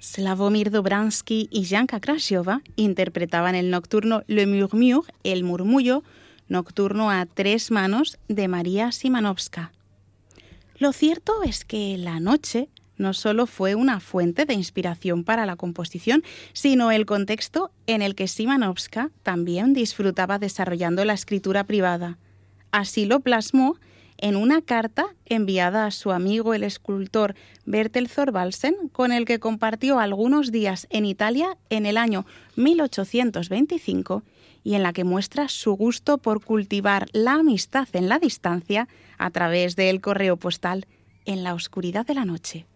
Slavomir Dobransky y Janka Krasiova interpretaban el nocturno Le Murmure, el murmullo, nocturno a 3 manos de María Szymanowska. Lo cierto es que la noche no solo fue una fuente de inspiración para la composición, sino el contexto en el que Szymanowska también disfrutaba desarrollando la escritura privada. Así lo plasmó en una carta enviada a su amigo el escultor Bertel Thorvaldsen, con el que compartió algunos días en Italia en el año 1825 y en la que muestra su gusto por cultivar la amistad en la distancia a través del correo postal en la oscuridad de la noche.